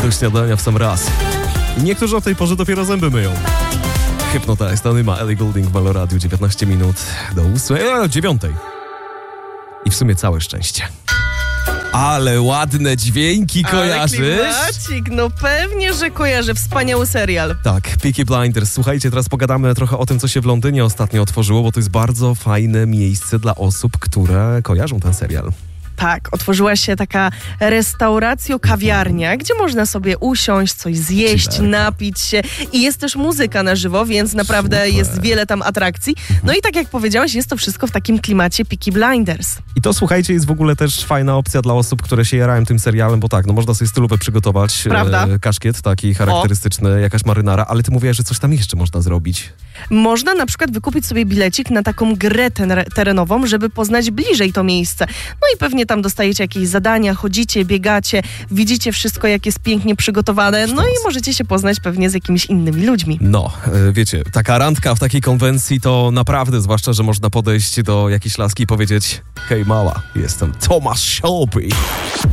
do śniadania w sam raz. I niektórzy o tej porze dopiero zęby myją. Hypnotize, Anyma, Ellie Goulding w Meloradiu, 19 minut do 9. I w sumie całe szczęście. Ale ładne dźwięki, kojarzysz? Klimacik, no pewnie, że kojarzę. Wspaniały serial. Tak, Peaky Blinders. Słuchajcie, teraz pogadamy trochę o tym, co się w Londynie ostatnio otworzyło, bo to jest bardzo fajne miejsce dla osób, które kojarzą ten serial. Tak, otworzyła się taka restauracja-kawiarnia, gdzie można sobie usiąść, coś zjeść, Chillerka. napić się i jest też muzyka na żywo, więc naprawdę Super. jest wiele tam atrakcji. No i tak jak powiedziałeś, jest to wszystko w takim klimacie Peaky Blinders. I to, słuchajcie, jest w ogóle też fajna opcja dla osób, które się jarają tym serialem, bo tak, no można sobie stylówę przygotować, Prawda? Kaszkiet taki charakterystyczny, jakaś marynara, ale ty mówiłaś, że coś tam jeszcze można zrobić. Można na przykład wykupić sobie bilecik na taką grę terenową, żeby poznać bliżej to miejsce. No i pewnie tam dostajecie jakieś zadania, chodzicie, biegacie, widzicie wszystko, jak jest pięknie przygotowane, no i możecie się poznać pewnie z jakimiś innymi ludźmi. No, wiecie, taka randka w takiej konwencji to naprawdę, zwłaszcza, że można podejść do jakiejś laski i powiedzieć: hej mała, jestem Thomas Shelby.